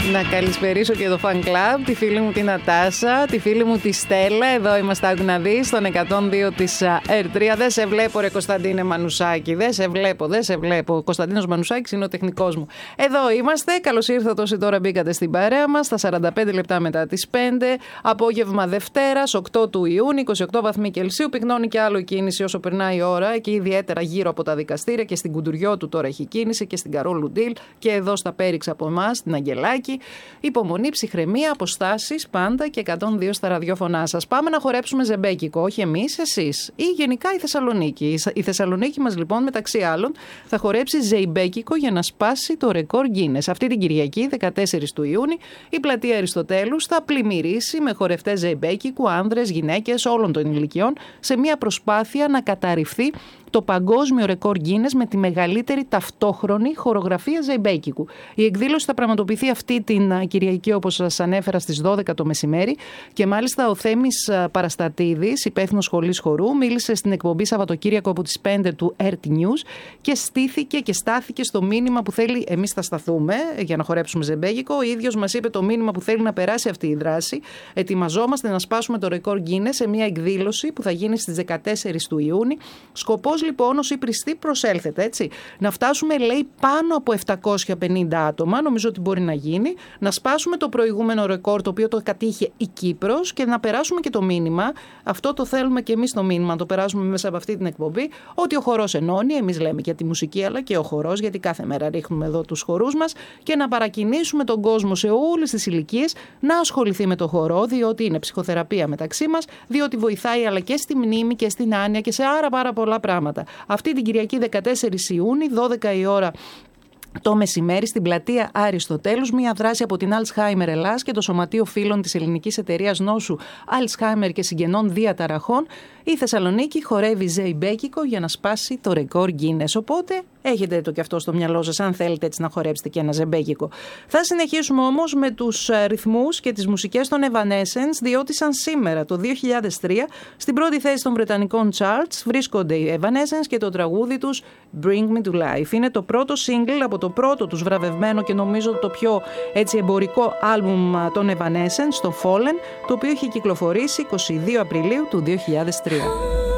Να καλησπερίσω και το fan club, τη φίλη μου την Νατάσα, τη φίλη μου τη Στέλλα. Εδώ είμαστε, άκου να δεις, στον 102 της R3. Δεν σε βλέπω ρε Κωνσταντίνε Μανουσάκη, δεν σε βλέπω. Ο Κωνσταντίνος Μανουσάκης είναι ο τεχνικός μου. Εδώ είμαστε, καλώς ήρθατε όσοι τώρα μπήκατε στην παρέα μας, στα 45 λεπτά μετά τις 5, απόγευμα Δευτέρας, 8 του Ιούνιου, 28 βαθμοί Κελσίου. Πυκνώνει και άλλο κίνηση όσο περνάει η ώρα, και ιδιαίτερα γύρω από τα δικαστήρια, και στην Κουντουριό του τώρα έχει κίνηση, και στην Καρόλου Ντίλ, και εδώ στα Πέριξ από εμάς, στην Αγγελάκη. Υπομονή, ψυχραιμία, αποστάσεις πάντα, και 102 στα ραδιόφωνά σας. Πάμε να χορέψουμε ζεμπέκικο, όχι εμείς, εσείς, ή γενικά η Θεσσαλονίκη. Η Θεσσαλονίκη μας λοιπόν, μεταξύ άλλων, θα χορέψει ζεϊμπέκικο για να σπάσει το ρεκόρ Guinness. Αυτή την Κυριακή, 14 του Ιούνιου, η πλατεία Αριστοτέλους θα πλημμυρίσει με χορευτές ζεϊμπέκικου, άνδρες, γυναίκες όλων των ηλικιών, σε μια προσπάθεια να καταρριφθεί το παγκόσμιο ρεκόρ Guinness με τη μεγαλύτερη ταυτόχρονη χορογραφία ζεϊμπέκικου. Η εκδήλωση θα πραγματοποιηθεί αυτή την Κυριακή, όπως σας ανέφερα, στις 12 το μεσημέρι, και μάλιστα ο Θέμης Παραστατίδης, υπεύθυνος σχολής χορού, μίλησε στην εκπομπή Σαββατοκύριακο από τις 5 του RT News και στήθηκε και στάθηκε στο μήνυμα που θέλει. Εμείς θα σταθούμε για να χορέψουμε ζεμπέκικο. Ο ίδιος μας είπε το μήνυμα που θέλει να περάσει αυτή η δράση. Ετοιμαζόμαστε να σπάσουμε το ρεκόρ Guinness σε μια εκδήλωση που θα γίνει στις 14 του Ιούνιου. Σκοπός λοιπόν, όσοι πριστοί προσέλθετε, έτσι, να φτάσουμε, λέει, πάνω από 750 άτομα, νομίζω ότι μπορεί να γίνει, να σπάσουμε το προηγούμενο ρεκόρ, το οποίο το κατήχε η Κύπρος, και να περάσουμε και το μήνυμα, αυτό το θέλουμε και εμείς το μήνυμα, να το περάσουμε μέσα από αυτή την εκπομπή, ότι ο χορός ενώνει, εμείς λέμε για τη μουσική, αλλά και ο χορός, γιατί κάθε μέρα ρίχνουμε εδώ τους χορούς μας, και να παρακινήσουμε τον κόσμο σε όλες τις ηλικίες να ασχοληθεί με το χορό, διότι είναι ψυχοθεραπεία μεταξύ μας, διότι βοηθάει αλλά και στη μνήμη και στην άνοια και σε πάρα πολλά πράγματα. Αυτή την Κυριακή 14 Ιούνιου, 12 η ώρα το μεσημέρι, στην πλατεία Αριστοτέλους, μια δράση από την Alzheimer Ελλάς και το Σωματείο Φίλων της Ελληνικής Εταιρείας Νόσου Alzheimer και Συγγενών Διαταραχών. Η Θεσσαλονίκη χορεύει ζεϊμπέκικο για να σπάσει το ρεκόρ Guinness. Οπότε έχετε το και αυτό στο μυαλό σας, αν θέλετε έτσι να χορέψετε και ένα ζεμπέκικο. Θα συνεχίσουμε όμως με τους ρυθμούς και τις μουσικές των Evanescence, διότι σαν σήμερα το 2003 στην πρώτη θέση των βρετανικών charts βρίσκονται οι Evanescence και το τραγούδι τους Bring Me to Life. Είναι το πρώτο single από το πρώτο τους βραβευμένο και νομίζω το πιο έτσι εμπορικό άλμπουμ των Evanescence, το Fallen, το οποίο είχε κυκλοφορήσει 22 Απριλίου του 2003.